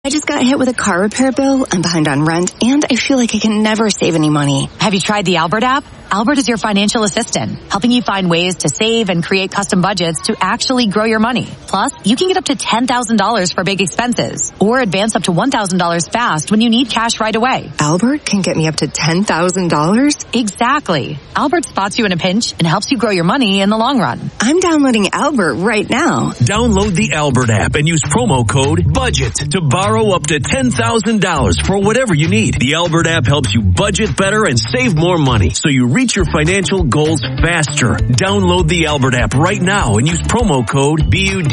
I just got hit with a car repair bill, I'm behind on rent, and I feel like I can never save any money. Have you tried the Albert app? Albert is your financial assistant, helping you find ways to save and create custom budgets to actually grow your money. Plus, you can get up to $10,000 for big expenses, or advance up to $1,000 fast when you need cash right away. Albert can get me up to $10,000? Exactly. Albert spots you in a pinch and helps you grow your money in the long run. I'm downloading Albert right now. Download the Albert app and use promo code BUDGET to borrow up to $10,000 for whatever you need. The Albert app helps you budget better and save more money, so you reach your financial goals faster. Download the Albert app right now and use promo code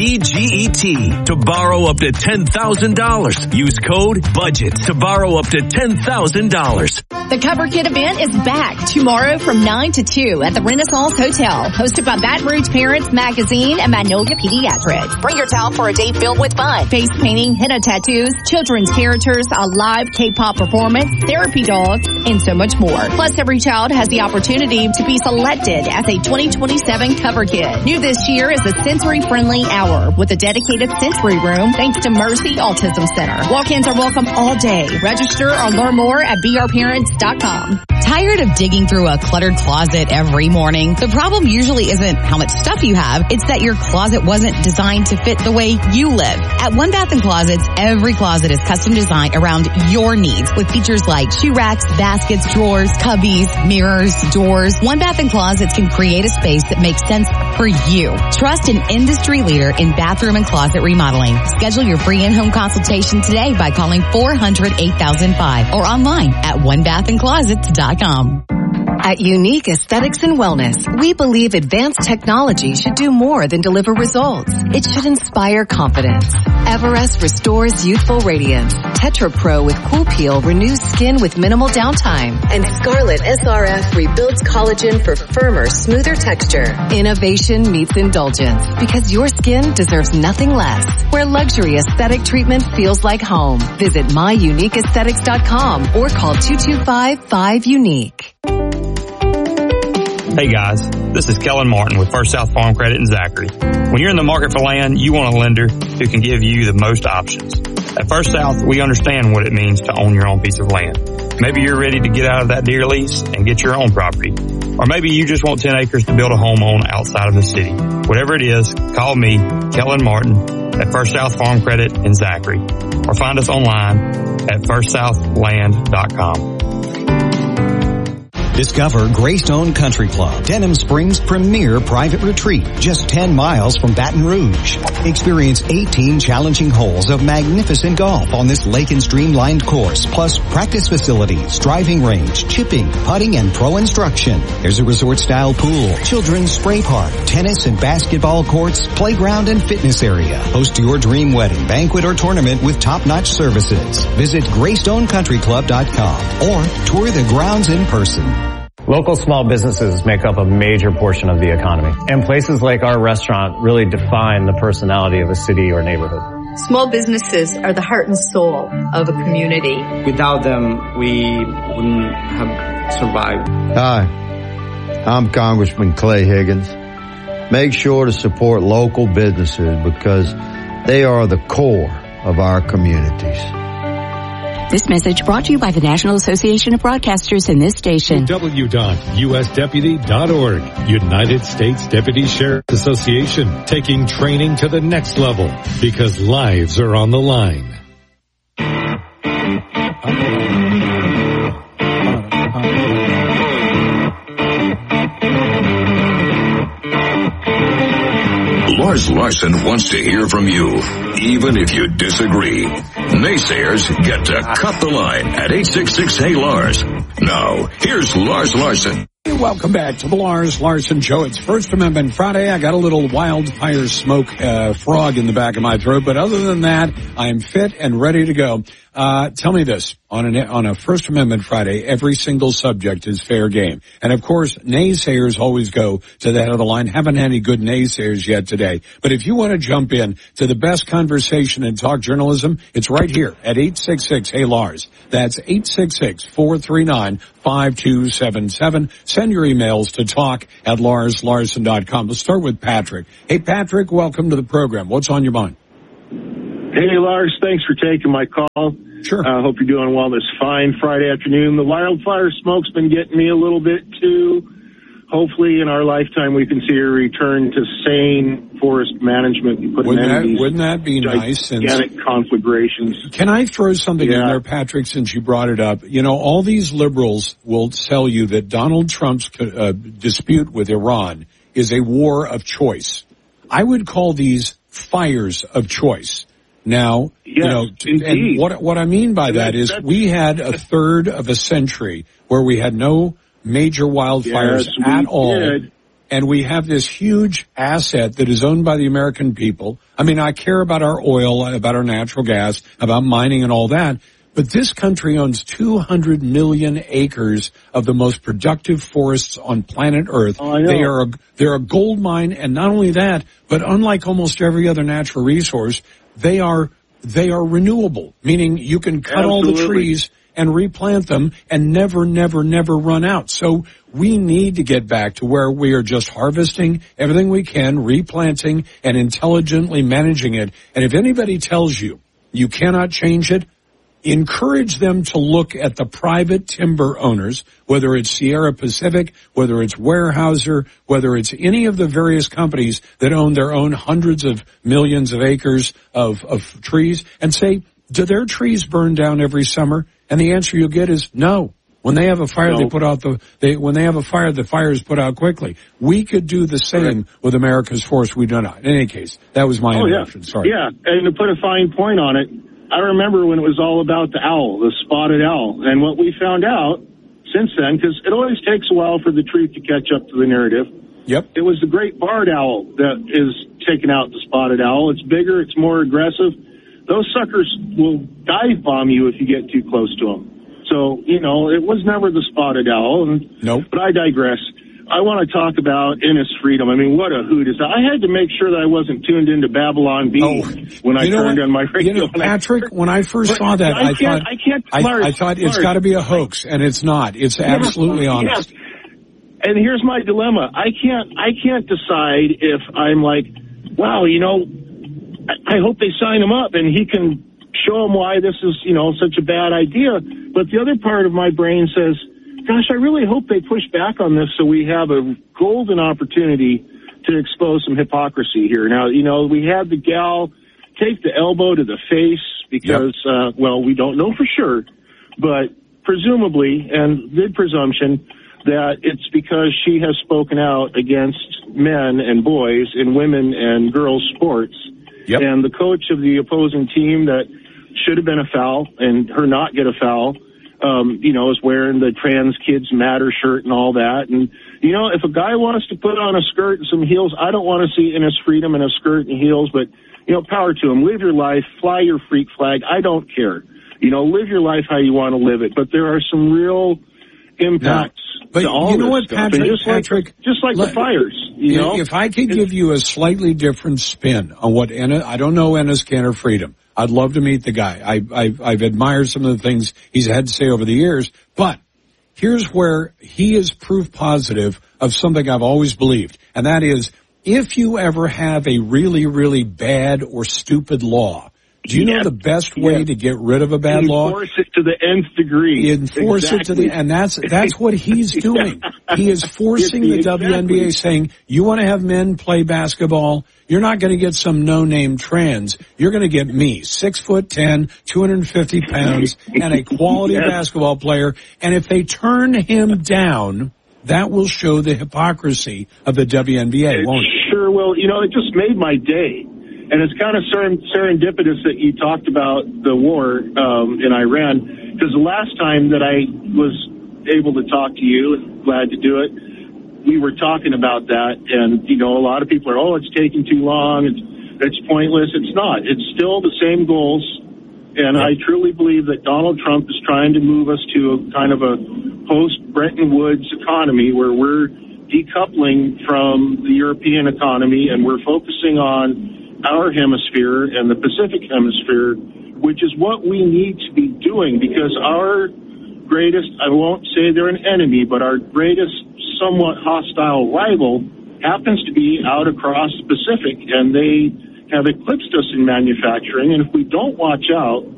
BUDGET to borrow up to $10,000. Use code BUDGET to borrow up to $10,000. The Cover Kid event is back tomorrow from 9 to 2 at the Renaissance Hotel, hosted by Baton Rouge Parents Magazine and Magnolia Pediatrics. Bring your child for a day filled with fun. Face painting, henna tattoos, children's characters, a live K-pop performance, therapy dogs, and so much more. Plus, every child has the opportunity to be selected as a 2027 Cover Kid. New this year is a sensory-friendly hour with a dedicated sensory room thanks to Mercy Autism Center. Walk-ins are welcome all day. Register or learn more at brparents.com. Tired of digging through a cluttered closet every morning? The problem usually isn't how much stuff you have, it's that your closet wasn't designed to fit the way you live. At One Bath & Closets, every closet is custom designed around your needs with features like shoe racks, baskets, drawers, cubbies, mirrors, doors. One Bath & Closets can create a space that makes sense for you. Trust an industry leader in bathroom and closet remodeling. Schedule your free in-home consultation today by calling 400-8005 or online at onebathandclosets.com. At Unique Aesthetics and Wellness, we believe advanced technology should do more than deliver results. It should inspire confidence. Everest restores youthful radiance. Tetra Pro with Cool Peel renews skin with minimal downtime. And Scarlet SRF rebuilds collagen for firmer, smoother texture. Innovation meets indulgence because your skin deserves nothing less. Where luxury aesthetic treatment feels like home. Visit myuniqueaesthetics.com or call 225-5UNIQUE. Hey guys, this is Kellen Martin with First South Farm Credit in Zachary. When you're in the market for land, you want a lender who can give you the most options. At First South, we understand what it means to own your own piece of land. Maybe you're ready to get out of that deer lease and get your own property. Or maybe you just want 10 acres to build a home on outside of the city. Whatever it is, call me, Kellen Martin, at First South Farm Credit in Zachary. Or find us online at firstsouthland.com. Discover Greystone Country Club, Denham Springs' premier private retreat, just 10 miles from Baton Rouge. Experience 18 challenging holes of magnificent golf on this lake and streamlined course, plus practice facilities, driving range, chipping, putting, and pro instruction. There's a resort-style pool, children's spray park, tennis and basketball courts, playground and fitness area. Host your dream wedding, banquet, or tournament with top-notch services. Visit GreystonCountryClub.com or tour the grounds in person. Local small businesses make up a major portion of the economy, and places like our restaurant really define the personality of a city or neighborhood. Small businesses are the heart and soul of a community. Without them, we wouldn't have survived. Hi, I'm Congressman Clay Higgins. Make sure to support local businesses because they are the core of our communities. This message brought to you by the National Association of Broadcasters and this station. www.usdeputy.org. United States Deputy Sheriff Association, taking training to the next level because lives are on the line. Lars Larson wants to hear from you, even if you disagree. Naysayers get to cut the line at 866-HEY-LARS. Now, here's Lars Larson. Welcome back to the Lars Larson Show. It's First Amendment Friday. I got a little wildfire smoke frog in the back of my throat, but other than that, I'm fit and ready to go. Tell me this. On a First Amendment Friday, every single subject is fair game. And of course, naysayers always go to the head of the line. Haven't had any good naysayers yet today. But if you want to jump in to the best conversation in talk journalism, it's right here at 866-HEY-LARS. That's 866-439-5277. Send your emails to talk@LarsLarson.com. Let's start with Patrick. Hey, Patrick, welcome to the program. What's on your mind? Hey, Lars, thanks for taking my call. Sure. I hope you're doing well this fine Friday afternoon. The wildfire smoke's been getting me a little bit, too. Hopefully, in our lifetime, we can see a return to sane forest management and put an end to these wouldn't that be nice? Gigantic conflagrations. Can I throw something in there, Patrick, since you brought it up? You know, all these liberals will tell you that Donald Trump's dispute with Iran is a war of choice. I would call these fires of choice. Now, and what I mean by that is we had a third of a century where we had no major wildfires at all. And we have this huge asset that is owned by the American people. I mean, I care about our oil, about our natural gas, about mining and all that. But this country owns 200 million acres of the most productive forests on planet Earth. They're a gold mine, and not only that, but unlike almost every other natural resource, they are renewable, meaning you can cut all the trees and replant them and never run out. So we need to get back to where we are just harvesting everything we can, replanting, and intelligently managing it. And if anybody tells you you cannot change it, encourage them to look at the private timber owners, whether it's Sierra Pacific, whether it's Weyerhaeuser, whether it's any of the various companies that own their own hundreds of millions of acres of trees, and say, do their trees burn down every summer? And the answer you'll get is no. When they have a fire, when they have a fire, the fire is put out quickly. We could do the same with America's forests. We do not. In any case, that was my interruption. Sorry. Yeah, and to put a fine point on it, I remember when it was all about the owl, the spotted owl, and what we found out since then, because it always takes a while for the truth to catch up to the narrative. Yep. It was the great barred owl that is taking out the spotted owl. It's bigger, it's more aggressive. Those suckers will dive bomb you if you get too close to them. So, it was never the spotted owl. Nope. But I digress. I want to talk about Innis Freedom. I mean, what a hoot is that? I had to make sure that I wasn't tuned into Babylon Bee when I turned on my radio. Patrick, when I first saw that, I thought it's got to be a hoax, and it's not. It's absolutely honest. Yeah. And here's my dilemma. I can't decide if I'm like, wow, I hope they sign him up and he can show them why this is, such a bad idea. But the other part of my brain says, gosh, I really hope they push back on this so we have a golden opportunity to expose some hypocrisy here. Now, we had the gal take the elbow to the face because, we don't know for sure, but presumably, and the presumption, that it's because she has spoken out against men and boys in women and girls sports. Yep. And the coach of the opposing team that should have been a foul and her not get a foul, is wearing the Trans Kids Matter shirt and all that. And, if a guy wants to put on a skirt and some heels, I don't want to see Innis Freedom in a skirt and heels, but, power to him. Live your life. Fly your freak flag. I don't care. Live your life how you want to live it. But there are some real impacts to all you know what, stuff. Patrick, just like the fires, If I could give you a slightly different spin on what I don't know Ennis Cantor Freedom. I'd love to meet the guy. I've admired some of the things he's had to say over the years, but here's where he is proof positive of something I've always believed, and that is, if you ever have a really, really bad or stupid law, do you know the best way to get rid of a bad law? Enforce it to the nth degree. Enforce it to the, and that's what he's doing. He is forcing the WNBA, saying, you want to have men play basketball? You're not going to get some no-name trans. You're going to get me, 6'10", 250 pounds, and a quality basketball player. And if they turn him down, that will show the hypocrisy of the WNBA, won't it? Sure will. It just made my day. And it's kind of serendipitous that you talked about the war in Iran, because the last time that I was able to talk to you, and glad to do it, we were talking about that. And, a lot of people are, it's taking too long, it's pointless. It's not. It's still the same goals. And I truly believe that Donald Trump is trying to move us to a kind of a post-Bretton Woods economy where we're decoupling from the European economy and we're focusing on our hemisphere and the Pacific hemisphere, which is what we need to be doing, because our greatest, I won't say they're an enemy, but our greatest somewhat hostile rival happens to be out across the Pacific, and they have eclipsed us in manufacturing, and if we don't watch out,